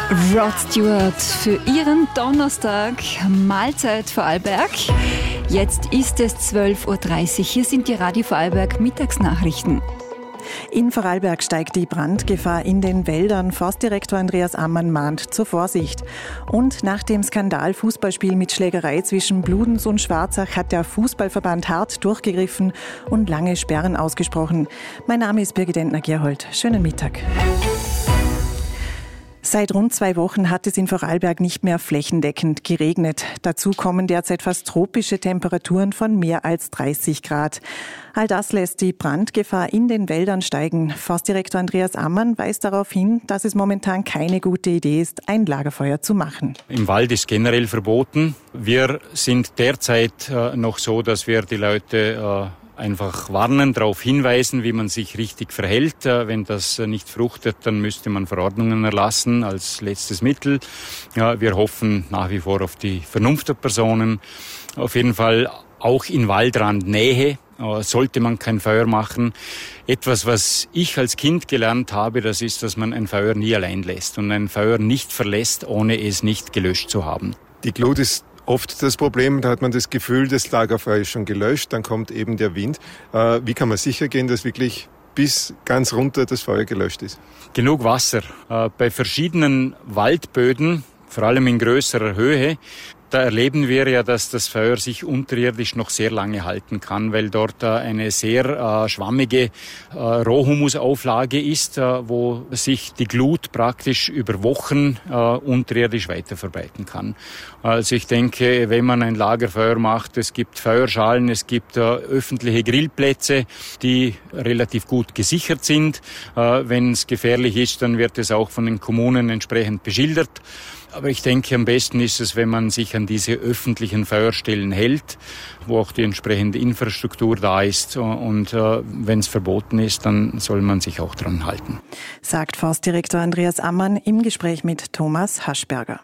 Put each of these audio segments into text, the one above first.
Rod Stewart für Ihren Donnerstag, Mahlzeit Vorarlberg. Jetzt ist es 12.30 Uhr. Hier sind die Radio Vorarlberg Mittagsnachrichten. In Vorarlberg steigt die Brandgefahr in den Wäldern. Forstdirektor Andreas Ammann mahnt zur Vorsicht. Und nach dem Skandal Fußballspiel mit Schlägerei zwischen Bludenz und Schwarzach hat der Fußballverband hart durchgegriffen und lange Sperren ausgesprochen. Mein Name ist Birgit Entner-Gerhold. Schönen Mittag. Seit rund 2 Wochen hat es in Vorarlberg nicht mehr flächendeckend geregnet. Dazu kommen derzeit fast tropische Temperaturen von mehr als 30 Grad. All das lässt die Brandgefahr in den Wäldern steigen. Forstdirektor Andreas Ammann weist darauf hin, dass es momentan keine gute Idee ist, ein Lagerfeuer zu machen. Im Wald ist generell verboten. Wir sind derzeit noch so, dass wir die Leute einfach warnen, darauf hinweisen, wie man sich richtig verhält. Wenn das nicht fruchtet, dann müsste man Verordnungen erlassen als letztes Mittel. Ja, wir hoffen nach wie vor auf die Vernunft der Personen. Auf jeden Fall auch in Waldrandnähe sollte man kein Feuer machen. Etwas, was ich als Kind gelernt habe, das ist, dass man ein Feuer nie allein lässt und ein Feuer nicht verlässt, ohne es nicht gelöscht zu haben. Die Glut ist oft das Problem, da hat man das Gefühl, das Lagerfeuer ist schon gelöscht, dann kommt eben der Wind. Wie kann man sicher gehen, dass wirklich bis ganz runter das Feuer gelöscht ist? Genug Wasser. Bei verschiedenen Waldböden, vor allem in größerer Höhe, da erleben wir ja, dass das Feuer sich unterirdisch noch sehr lange halten kann, weil dort eine sehr schwammige Rohhumusauflage ist, wo sich die Glut praktisch über Wochen unterirdisch weiter verbreiten kann. Also ich denke, wenn man ein Lagerfeuer macht, es gibt Feuerschalen, es gibt öffentliche Grillplätze, die relativ gut gesichert sind. Wenn es gefährlich ist, dann wird es auch von den Kommunen entsprechend beschildert. Aber ich denke, am besten ist es, wenn man sich an diese öffentlichen Feuerstellen hält, wo auch die entsprechende Infrastruktur da ist. Und wenn es verboten ist, dann soll man sich auch dran halten. Sagt Forstdirektor Andreas Ammann im Gespräch mit Thomas Haschberger.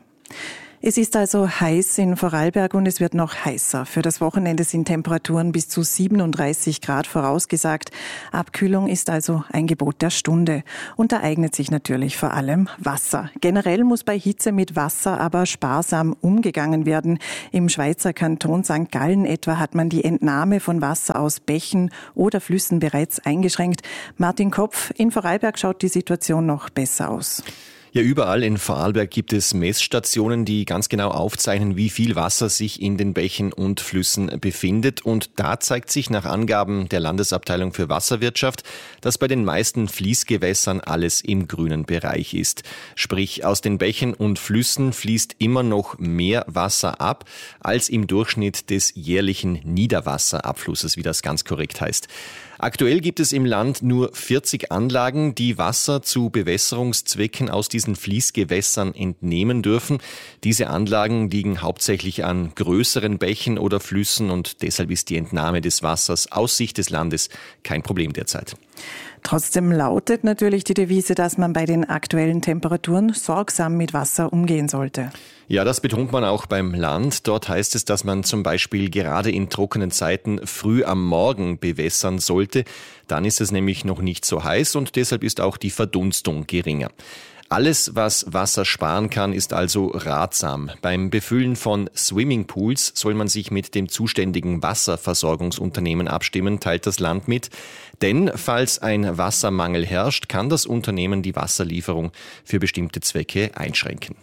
Es ist also heiß in Vorarlberg und es wird noch heißer. Für das Wochenende sind Temperaturen bis zu 37 Grad vorausgesagt. Abkühlung ist also ein Gebot der Stunde. Und da eignet sich natürlich vor allem Wasser. Generell muss bei Hitze mit Wasser aber sparsam umgegangen werden. Im Schweizer Kanton St. Gallen etwa hat man die Entnahme von Wasser aus Bächen oder Flüssen bereits eingeschränkt. Martin Kopf, in Vorarlberg schaut die Situation noch besser aus. Ja, überall in Vorarlberg gibt es Messstationen, die ganz genau aufzeichnen, wie viel Wasser sich in den Bächen und Flüssen befindet. Und da zeigt sich nach Angaben der Landesabteilung für Wasserwirtschaft, dass bei den meisten Fließgewässern alles im grünen Bereich ist. Sprich, aus den Bächen und Flüssen fließt immer noch mehr Wasser ab, als im Durchschnitt des jährlichen Niederwasserabflusses, wie das ganz korrekt heißt. Aktuell gibt es im Land nur 40 Anlagen, die Wasser zu Bewässerungszwecken aus diesen Fließgewässern entnehmen dürfen. Diese Anlagen liegen hauptsächlich an größeren Bächen oder Flüssen und deshalb ist die Entnahme des Wassers aus Sicht des Landes kein Problem derzeit. Trotzdem lautet natürlich die Devise, dass man bei den aktuellen Temperaturen sorgsam mit Wasser umgehen sollte. Ja, das betont man auch beim Land. Dort heißt es, dass man zum Beispiel gerade in trockenen Zeiten früh am Morgen bewässern sollte. Dann ist es nämlich noch nicht so heiß und deshalb ist auch die Verdunstung geringer. Alles, was Wasser sparen kann, ist also ratsam. Beim Befüllen von Swimmingpools soll man sich mit dem zuständigen Wasserversorgungsunternehmen abstimmen, teilt das Land mit. Denn falls ein Wassermangel herrscht, kann das Unternehmen die Wasserlieferung für bestimmte Zwecke einschränken.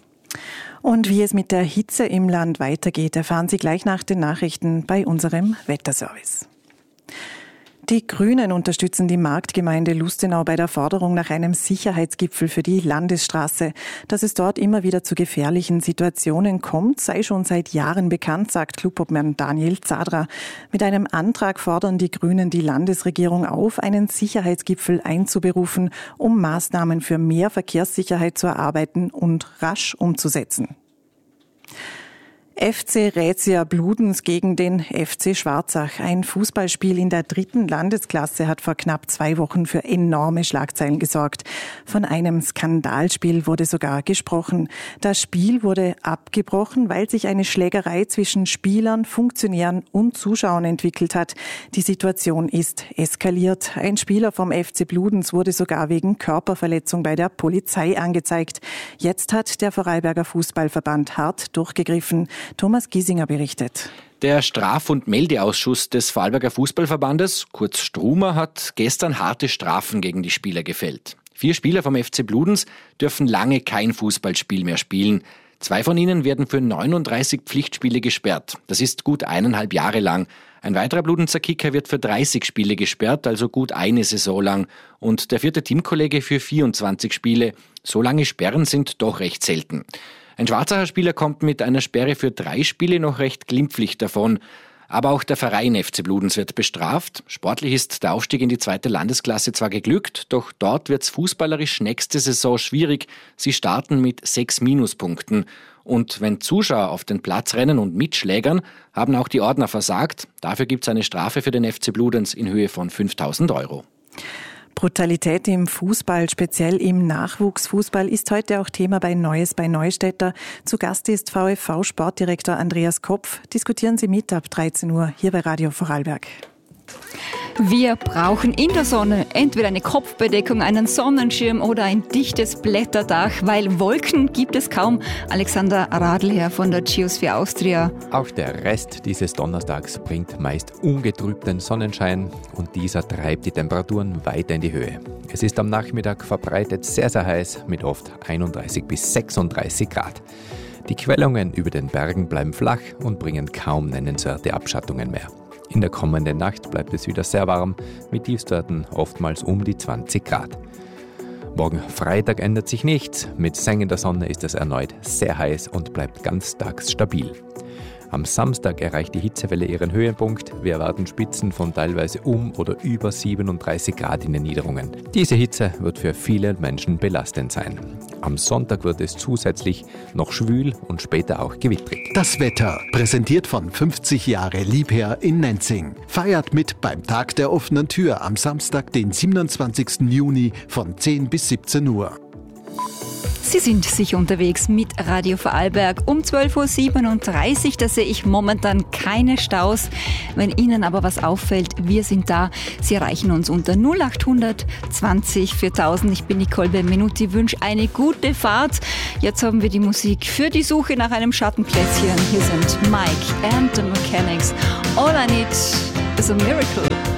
Und wie es mit der Hitze im Land weitergeht, erfahren Sie gleich nach den Nachrichten bei unserem Wetterservice. Die Grünen unterstützen die Marktgemeinde Lustenau bei der Forderung nach einem Sicherheitsgipfel für die Landesstraße. Dass es dort immer wieder zu gefährlichen Situationen kommt, sei schon seit Jahren bekannt, sagt Clubobmann Daniel Zadra. Mit einem Antrag fordern die Grünen die Landesregierung auf, einen Sicherheitsgipfel einzuberufen, um Maßnahmen für mehr Verkehrssicherheit zu erarbeiten und rasch umzusetzen. FC Rätia Bludenz gegen den FC Schwarzach. Ein Fußballspiel in der 3. Landesklasse hat vor knapp 2 Wochen für enorme Schlagzeilen gesorgt. Von einem Skandalspiel wurde sogar gesprochen. Das Spiel wurde abgebrochen, weil sich eine Schlägerei zwischen Spielern, Funktionären und Zuschauern entwickelt hat. Die Situation ist eskaliert. Ein Spieler vom FC Bludenz wurde sogar wegen Körperverletzung bei der Polizei angezeigt. Jetzt hat der Vorarlberger Fußballverband hart durchgegriffen. Thomas Giesinger berichtet. Der Straf- und Meldeausschuss des Vorarlberger Fußballverbandes, kurz Struma, hat gestern harte Strafen gegen die Spieler gefällt. 4 Spieler vom FC Bludenz dürfen lange kein Fußballspiel mehr spielen. 2 von ihnen werden für 39 Pflichtspiele gesperrt. Das ist gut 1,5 Jahre lang. Ein weiterer Bludenzer Kicker wird für 30 Spiele gesperrt, also gut eine Saison lang. Und der 4. Teamkollege für 24 Spiele. So lange Sperren sind doch recht selten. Ein Schwarzacher Spieler kommt mit einer Sperre für 3 Spiele noch recht glimpflich davon. Aber auch der Verein FC Bludenz wird bestraft. Sportlich ist der Aufstieg in die 2. Landesklasse zwar geglückt, doch dort wird's fußballerisch nächste Saison schwierig. Sie starten mit 6 Minuspunkten. Und wenn Zuschauer auf den Platz rennen und mitschlägern, haben auch die Ordner versagt. Dafür gibt's eine Strafe für den FC Bludenz in Höhe von 5.000 €. Brutalität im Fußball, speziell im Nachwuchsfußball, ist heute auch Thema bei Neues bei Neustädter. Zu Gast ist VfV-Sportdirektor Andreas Kopf. Diskutieren Sie mit ab 13 Uhr hier bei Radio Vorarlberg. Wir brauchen in der Sonne entweder eine Kopfbedeckung, einen Sonnenschirm oder ein dichtes Blätterdach, weil Wolken gibt es kaum. Alexander Radlherr von der Geosphere Austria. Auch der Rest dieses Donnerstags bringt meist ungetrübten Sonnenschein und dieser treibt die Temperaturen weiter in die Höhe. Es ist am Nachmittag verbreitet sehr, sehr heiß mit oft 31 bis 36 Grad. Die Quellungen über den Bergen bleiben flach und bringen kaum nennenswerte Abschattungen mehr. In der kommenden Nacht bleibt es wieder sehr warm, mit Tiefstwerten oftmals um die 20 Grad. Morgen Freitag ändert sich nichts. Mit sengender Sonne ist es erneut sehr heiß und bleibt ganztags stabil. Am Samstag erreicht die Hitzewelle ihren Höhepunkt. Wir erwarten Spitzen von teilweise oder über 37 Grad in den Niederungen. Diese Hitze wird für viele Menschen belastend sein. Am Sonntag wird es zusätzlich noch schwül und später auch gewittrig. Das Wetter, präsentiert von 50 Jahre Liebherr in Nenzing. Feiert mit beim Tag der offenen Tür am Samstag, den 27. Juni von 10 bis 17 Uhr. Sie sind sicher unterwegs mit Radio Vorarlberg um 12.37 Uhr. Da sehe ich momentan keine Staus. Wenn Ihnen aber was auffällt, wir sind da. Sie erreichen uns unter 0800 20 4000. Ich bin Nicole Benvenuti, wünsche eine gute Fahrt. Jetzt haben wir die Musik für die Suche nach einem Schattenplätzchen. Hier sind Mike and the Mechanics. All I need is a miracle.